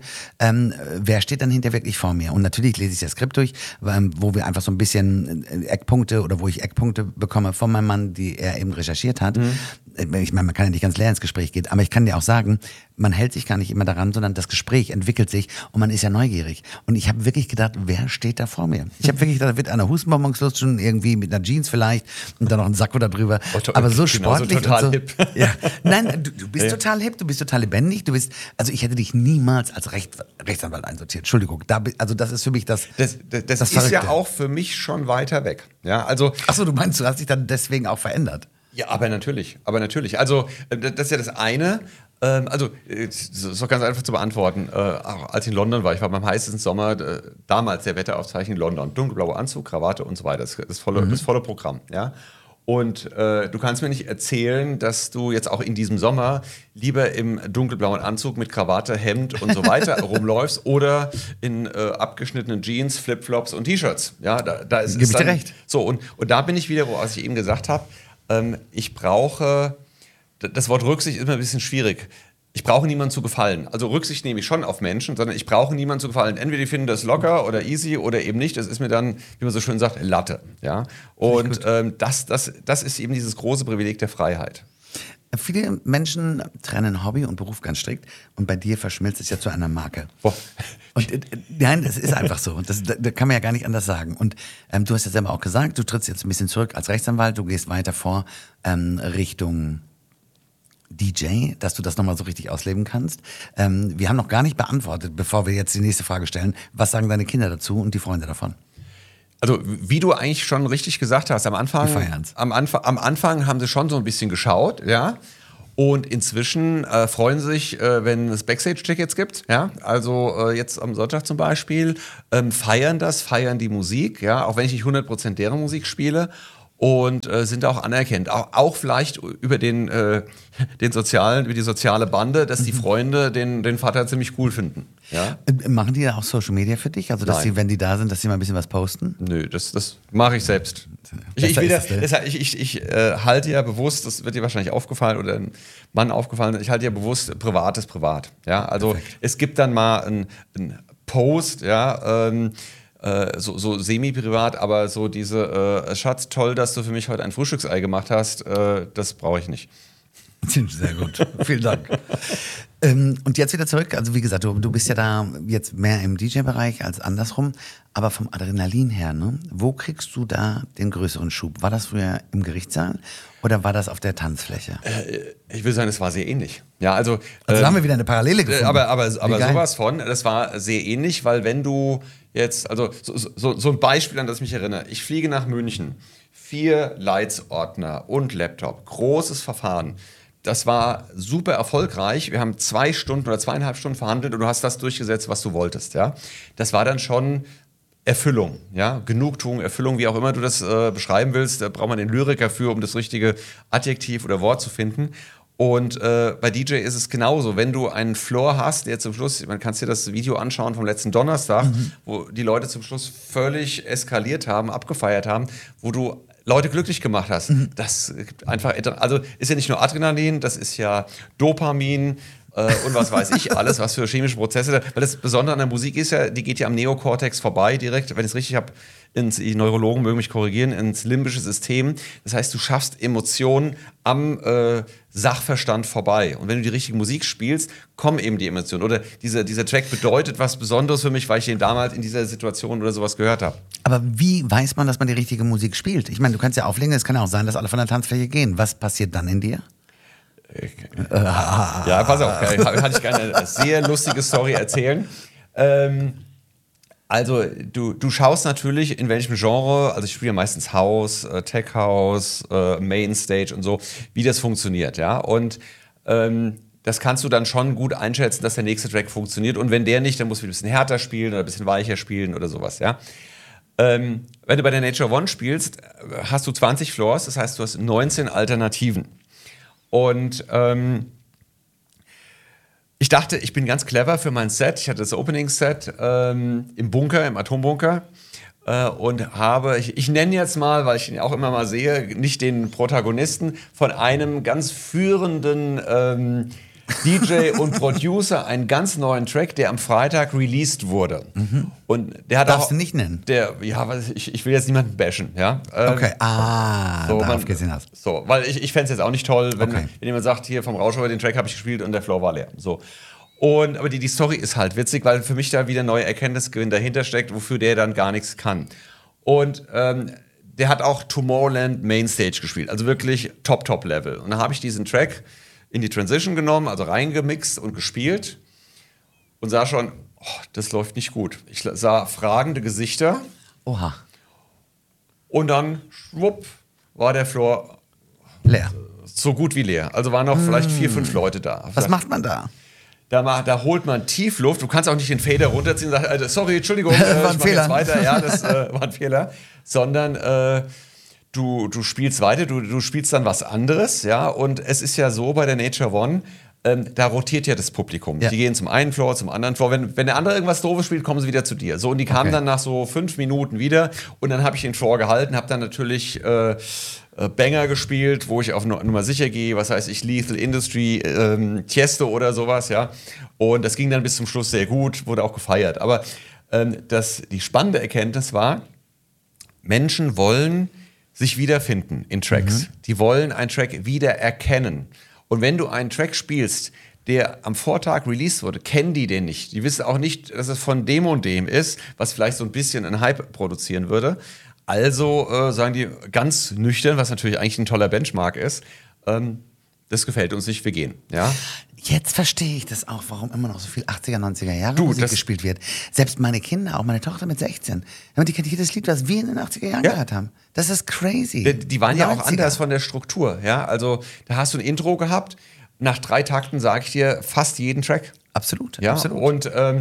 wer steht dann hinter wirklich vor mir. Und natürlich lese ich das Skript durch, wo wir einfach so ein bisschen Eckpunkte oder wo ich Eckpunkte bekomme von meinem Mann, die er eben recherchiert hat. Ich meine, man kann ja nicht ganz leer ins Gespräch gehen, aber ich kann dir auch sagen, man hält sich gar nicht immer daran, sondern das Gespräch entwickelt sich und man ist ja neugierig. Und ich habe wirklich gedacht, wer steht da vor mir? Ich habe wirklich gedacht, da wird einer Hustenbonbons lutschen, irgendwie mit einer Jeans vielleicht und dann noch ein Sakko da drüber. Aber so sportlich. So total und so. Hip. Ja. Nein, du bist total hip, du bist total lebendig, also ich hätte dich niemals als Rechtsanwalt einsortiert. Entschuldigung, also das ist für mich das ist Verrückte. Ja auch für mich schon weiter weg. Ja, also. Achso, du meinst, du hast dich dann deswegen auch verändert? Ja, aber natürlich. Also, das ist ja das eine. Das ist doch ganz einfach zu beantworten. Auch als ich in London war, ich war beim heißesten Sommer, damals der Wetteraufzeichnung in London. Dunkelblauer Anzug, Krawatte und so weiter. Das volle Programm. Ja? Und du kannst mir nicht erzählen, dass du jetzt auch in diesem Sommer lieber im dunkelblauen Anzug mit Krawatte, Hemd und so weiter rumläufst oder in abgeschnittenen Jeans, Flipflops und T-Shirts. Ja, da ist Gib ich dir recht. So, und da bin ich wieder, was ich eben gesagt habe, ich brauche, das Wort Rücksicht ist immer ein bisschen schwierig. Ich brauche niemanden zu gefallen. Also Rücksicht nehme ich schon auf Menschen, sondern ich brauche niemanden zu gefallen. Entweder die finden das locker oder easy oder eben nicht. Das ist mir dann, wie man so schön sagt, Latte. Ja? Und das ist eben dieses große Privileg der Freiheit. Viele Menschen trennen Hobby und Beruf ganz strikt und bei dir verschmilzt es ja zu einer Marke. Boah. Und nein, das ist einfach so. Das kann man ja gar nicht anders sagen. Und du hast ja selber auch gesagt, du trittst jetzt ein bisschen zurück als Rechtsanwalt, du gehst weiter vor Richtung DJ, dass du das nochmal so richtig ausleben kannst. Wir haben noch gar nicht beantwortet, bevor wir jetzt die nächste Frage stellen. Was sagen deine Kinder dazu und die Freunde davon? Also wie du eigentlich schon richtig gesagt hast, am Anfang haben sie schon so ein bisschen geschaut, ja. Und inzwischen freuen sie sich, wenn es Backstage-Tickets gibt, ja. Also jetzt am Sonntag zum Beispiel, feiern die Musik, ja, auch wenn ich nicht 100% deren Musik spiele. und sind auch anerkannt. Auch vielleicht über über die soziale Bande, dass die Freunde den Vater ziemlich cool finden. Ja? Machen die da auch Social Media für dich? Also, dass Nein. sie, wenn die da sind, dass sie mal ein bisschen was posten? Nö, das mache ich selbst. Ich halte ja bewusst, das wird dir wahrscheinlich aufgefallen oder ein Mann aufgefallen, ich halte ja bewusst, privat ist privat. Ja? Also es gibt dann mal einen Post, ja, so semi-privat, aber so diese Schatz, toll, dass du für mich heute ein Frühstücksei gemacht hast, das brauche ich nicht. Sehr gut, vielen Dank. Und jetzt wieder zurück, also wie gesagt, du bist ja da jetzt mehr im DJ-Bereich als andersrum, aber vom Adrenalin her, ne? Wo kriegst du da den größeren Schub? War das früher im Gerichtssaal oder war das auf der Tanzfläche? Ich will sagen, es war sehr ähnlich. Ja, also da haben wir wieder eine Parallele gefunden. Aber sowas von, das war sehr ähnlich, weil wenn du jetzt, also so ein Beispiel, an das ich mich erinnere, ich fliege nach München, 4 Leitsordner und Laptop, großes Verfahren. Das war super erfolgreich. Wir haben 2 Stunden oder 2,5 Stunden verhandelt und du hast das durchgesetzt, was du wolltest. Ja? Das war dann schon Erfüllung, ja? Genugtuung, Erfüllung, wie auch immer du das beschreiben willst. Da braucht man den Lyriker für, um das richtige Adjektiv oder Wort zu finden. Und bei DJ ist es genauso. Wenn du einen Floor hast, der zum Schluss, man kann dir das Video anschauen vom letzten Donnerstag, wo die Leute zum Schluss völlig eskaliert haben, abgefeiert haben, wo du Leute glücklich gemacht hast. Das gibt einfach, also ist ja nicht nur Adrenalin, das ist ja Dopamin und was weiß ich alles, was für chemische Prozesse. Weil das Besondere an der Musik ist ja, die geht ja am Neokortex vorbei direkt, wenn ich es richtig habe, die Neurologen mögen mich korrigieren, ins limbische System. Das heißt, du schaffst Emotionen am Sachverstand vorbei. Und wenn du die richtige Musik spielst, kommen eben die Emotionen. Oder dieser Track bedeutet was Besonderes für mich, weil ich den damals in dieser Situation oder sowas gehört habe. Aber wie weiß man, dass man die richtige Musik spielt? Ich meine, du kannst ja auflegen, es kann ja auch sein, dass alle von der Tanzfläche gehen. Was passiert dann in dir? Ja, pass auf, kann ich gerne eine sehr lustige Story erzählen. Also du schaust natürlich, in welchem Genre, also ich spiele meistens House, Tech House, Mainstage und so, wie das funktioniert, ja. Und das kannst du dann schon gut einschätzen, dass der nächste Track funktioniert. Und wenn der nicht, dann musst du ein bisschen härter spielen oder ein bisschen weicher spielen oder sowas, ja. Wenn du bei der Nature One spielst, hast du 20 Floors, das heißt, du hast 19 Alternativen. Und ich dachte, ich bin ganz clever für mein Set. Ich hatte das Opening-Set im Bunker, im Atombunker. Und ich nenne jetzt mal, weil ich ihn auch immer mal sehe, nicht den Protagonisten, von einem ganz führenden DJ und Producer einen ganz neuen Track, der am Freitag released wurde. Und der hat Darfst du nicht nennen? Ich will jetzt niemanden bashen, ja. Okay, darauf geht's hinaus. So, weil ich fände es jetzt auch nicht toll, wenn jemand sagt, hier vom Rauschauer, den Track habe ich gespielt und der Floor war leer. So. Aber die Story ist halt witzig, weil für mich da wieder neue Erkenntnisgewinn dahinter steckt, wofür der dann gar nichts kann. Und der hat auch Tomorrowland Mainstage gespielt, also wirklich Top-Level. Und dann habe ich diesen Track in die Transition genommen, also reingemixt und gespielt und sah schon, das läuft nicht gut. Ich sah fragende Gesichter. Oha. Und dann, schwupp, war der Floor leer. So gut wie leer. Also waren noch vielleicht 4, 5 Leute da. Was macht man da? Da holt man Tiefluft. Du kannst auch nicht den Fader runterziehen und sagen, sorry, Entschuldigung, ich mache jetzt weiter. Ja, das war ein Fehler. Sondern du spielst weiter, du spielst dann was anderes. Ja? Und es ist ja so bei der Nature One, da rotiert ja das Publikum. Ja. Die gehen zum einen Floor, zum anderen Floor. Wenn der andere irgendwas Doofes spielt, kommen sie wieder zu dir. So, und die kamen dann nach so 5 Minuten wieder. Und dann habe ich den Floor gehalten, habe dann natürlich Banger gespielt, wo ich auf Nummer sicher gehe. Was heißt ich, Lethal Industry, Tiesto oder sowas. Ja. Und das ging dann bis zum Schluss sehr gut, wurde auch gefeiert. Aber die spannende Erkenntnis war, Menschen wollen sich wiederfinden in Tracks. Die wollen einen Track wiedererkennen. Und wenn du einen Track spielst, der am Vortag released wurde, kennen die den nicht. Die wissen auch nicht, dass es von dem und dem ist, was vielleicht so ein bisschen einen Hype produzieren würde. Also sagen die ganz nüchtern, was natürlich eigentlich ein toller Benchmark ist, das gefällt uns nicht, wir gehen. Ja? Jetzt verstehe ich das auch, warum immer noch so viel 80er, 90er Jahre Musik gespielt wird. Selbst meine Kinder, auch meine Tochter mit 16, die kennt jedes Lied, was wir in den 80er Jahren gehört haben. Das ist crazy. Die waren ja auch anders von der Struktur. Ja? Also da hast du ein Intro gehabt, nach 3 Takten sage ich dir fast jeden Track. Absolut, ja? absolut. Und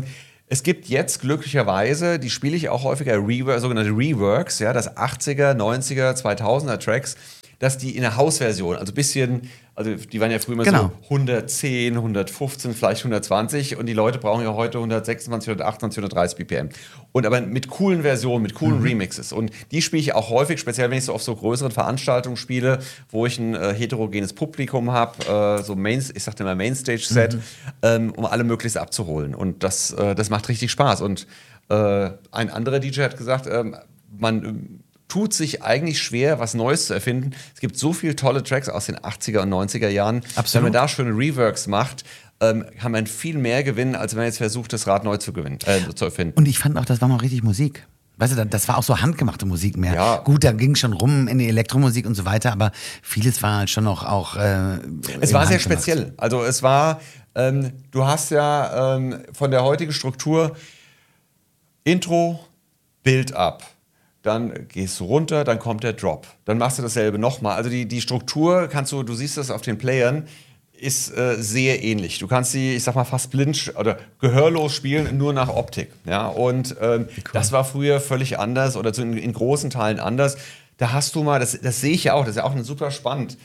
Es gibt jetzt glücklicherweise, die spiele ich auch häufiger, sogenannte Reworks, ja, das 80er, 90er, 2000er Tracks, dass die in der Hausversion, also ein bisschen, also die waren ja früher immer so 110, 115, vielleicht 120 und die Leute brauchen ja heute 126, 128, 130 BPM. Und aber mit coolen Versionen, mit coolen Remixes. Und die spiele ich auch häufig, speziell wenn ich so auf so größeren Veranstaltungen spiele, wo ich ein heterogenes Publikum habe, ich sagte immer Mainstage-Set, um alle möglichst abzuholen. Und das macht richtig Spaß. Und ein anderer DJ hat gesagt, man tut sich eigentlich schwer, was Neues zu erfinden. Es gibt so viele tolle Tracks aus den 80er und 90er Jahren. Absolut. Wenn man da schöne Reworks macht, kann man viel mehr gewinnen, als wenn man jetzt versucht, das Rad neu zu erfinden. Und ich fand auch, das war mal richtig Musik. Weißt du, das war auch so handgemachte Musik mehr. Ja. Gut, da ging schon rum in die Elektromusik und so weiter, aber vieles war halt schon noch auch es war sehr speziell. Also es war, du hast ja von der heutigen Struktur Intro, Build up. Dann gehst du runter, dann kommt der Drop. Dann machst du dasselbe nochmal. Also die Struktur du siehst das auf den Playern, ist sehr ähnlich. Du kannst sie, ich sag mal, fast blind oder gehörlos spielen, nur nach Optik. Ja? Und das war früher völlig anders oder in großen Teilen anders. Da hast du mal, das sehe ich ja auch, das ist ja auch super spannend,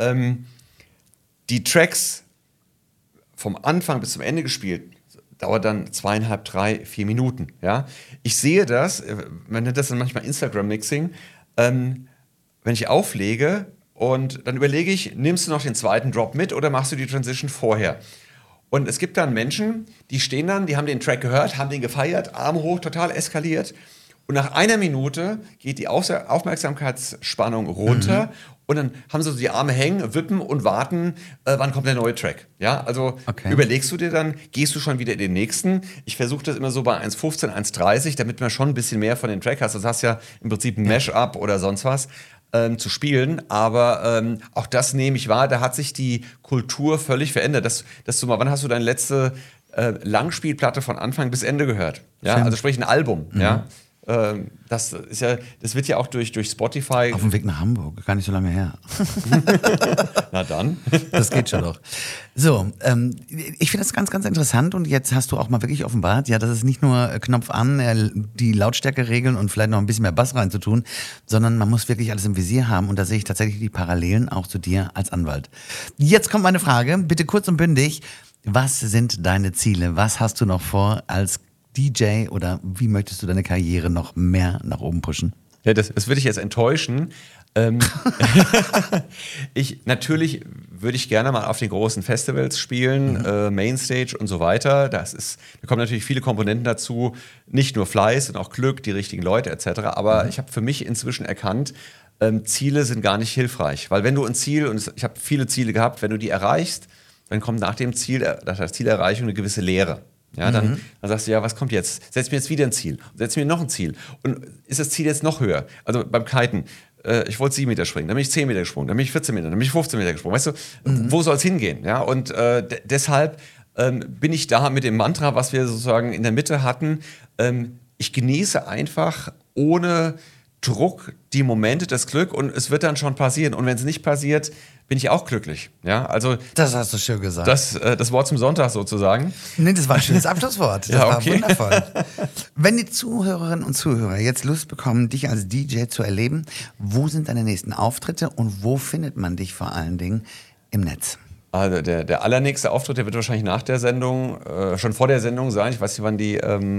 die Tracks vom Anfang bis zum Ende gespielt, dauert dann 2,5, 3, 4 Minuten. Ja? Ich sehe das, man nennt das dann manchmal Instagram-Mixing, wenn ich auflege und dann überlege ich, nimmst du noch den zweiten Drop mit oder machst du die Transition vorher? Und es gibt dann Menschen, die stehen dann, die haben den Track gehört, haben den gefeiert, Arme hoch, total eskaliert. Und nach 1 Minute geht die Aufmerksamkeitsspannung runter und dann haben sie so die Arme hängen, wippen und warten, wann kommt der neue Track. Ja, also überlegst du dir dann, gehst du schon wieder in den nächsten? Ich versuche das immer so bei 1,15, 1,30, damit man schon ein bisschen mehr von dem Track hast. Das hast ja im Prinzip ein Mash-up oder sonst was zu spielen. Aber auch das nehme ich wahr, da hat sich die Kultur völlig verändert. Wann hast du deine letzte Langspielplatte von Anfang bis Ende gehört? Ja, also sprich ein Album, ja. Das wird ja auch durch Spotify. Auf dem Weg nach Hamburg, gar nicht so lange her. Na dann. Das geht schon doch. So, ich finde das ganz, ganz interessant und jetzt hast du auch mal wirklich offenbart, ja, das ist nicht nur Knopf an, die Lautstärke regeln und vielleicht noch ein bisschen mehr Bass reinzutun, sondern man muss wirklich alles im Visier haben und da sehe ich tatsächlich die Parallelen auch zu dir als Anwalt. Jetzt kommt meine Frage, bitte kurz und bündig. Was sind deine Ziele? Was hast du noch vor als DJ oder wie möchtest du deine Karriere noch mehr nach oben pushen? Ja, das würde ich jetzt enttäuschen. Natürlich würde ich gerne mal auf den großen Festivals spielen, Mainstage und so weiter. Da kommen natürlich viele Komponenten dazu, nicht nur Fleiß und auch Glück, die richtigen Leute etc. Aber ich habe für mich inzwischen erkannt, Ziele sind gar nicht hilfreich. Weil wenn du ein Ziel, und ich habe viele Ziele gehabt, wenn du die erreichst, dann kommt nach der Zielerreichung eine gewisse Leere. Ja, dann sagst du, ja, was kommt jetzt? Setz mir jetzt wieder ein Ziel. Setz mir noch ein Ziel. Und ist das Ziel jetzt noch höher? Also beim Kiten, ich wollte 7 Meter springen, dann bin ich 10 Meter gesprungen, dann bin ich 14 Meter, dann bin ich 15 Meter gesprungen. Weißt du, wo soll es hingehen? Ja, und deshalb bin ich da mit dem Mantra, was wir sozusagen in der Mitte hatten, ich genieße einfach ohne Druck die Momente, das Glück und es wird dann schon passieren. Und wenn es nicht passiert, bin ich auch glücklich. Ja, also das hast du schön gesagt. Das Wort zum Sonntag sozusagen. Nee, das war ein schönes Abschlusswort. Das ja, okay. war wundervoll. Wenn die Zuhörerinnen und Zuhörer jetzt Lust bekommen, dich als DJ zu erleben, wo sind deine nächsten Auftritte und wo findet man dich vor allen Dingen im Netz? Also der allernächste Auftritt, der wird wahrscheinlich nach der Sendung, schon vor der Sendung sein. Ich weiß nicht, wann die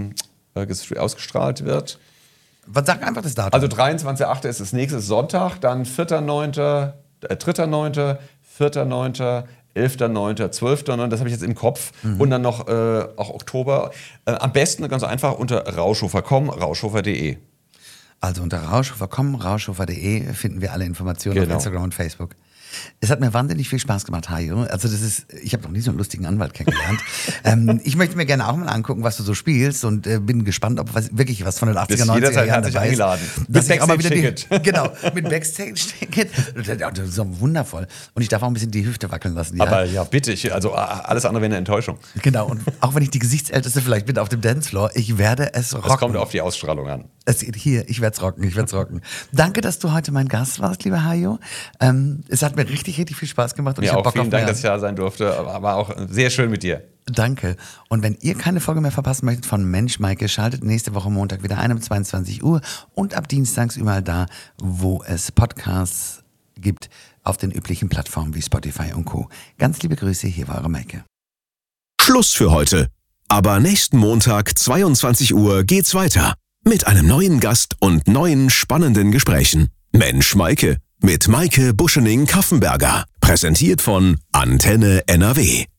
ausgestrahlt wird. Sag einfach das Datum. Also 23.8. ist das nächste Sonntag, dann 4.9., 3.9., 4.9., 11.9., 12.9., das habe ich jetzt im Kopf. Und dann noch auch Oktober. Am besten ganz einfach unter Rauschhofer.com, rauschhofer.de. Also unter rauschhofer.com, rauschhofer.de finden wir alle Informationen auf Instagram und Facebook. Es hat mir wahnsinnig viel Spaß gemacht, Hajo. Also ich habe noch nie so einen lustigen Anwalt kennengelernt. Ich möchte mir gerne auch mal angucken, was du so spielst und bin gespannt, ob wirklich was von den 80er, 90er Jahren dabei ist. Eingeladen. Mit Backstage-Ticket. Genau, mit Backstage-Ticket. Das ist so wundervoll. Und ich darf auch ein bisschen die Hüfte wackeln lassen. Ja? Aber ja, bitte. Also alles andere wäre eine Enttäuschung. Genau. Und auch wenn ich die Gesichtsälteste vielleicht bin auf dem Dancefloor, ich werde es rocken. Es kommt auf die Ausstrahlung an. Ich werde es rocken. Danke, dass du heute mein Gast warst, lieber Hajo. Es hat mir mir richtig, richtig viel Spaß gemacht. Und Mir ich hab auch Bock vielen auf Dank, mehr. dass ich da sein durfte, aber auch sehr schön mit dir. Danke. Und wenn ihr keine Folge mehr verpassen möchtet von Mensch Maike, schaltet nächste Woche Montag wieder ein um 22 Uhr und ab Dienstags überall da, wo es Podcasts gibt, auf den üblichen Plattformen wie Spotify und Co. Ganz liebe Grüße, hier war eure Maike. Schluss für heute. Aber nächsten Montag, 22 Uhr, geht's weiter. Mit einem neuen Gast und neuen spannenden Gesprächen. Mensch Maike mit Maike Buschening-Kaffenberger. Präsentiert von Antenne NRW.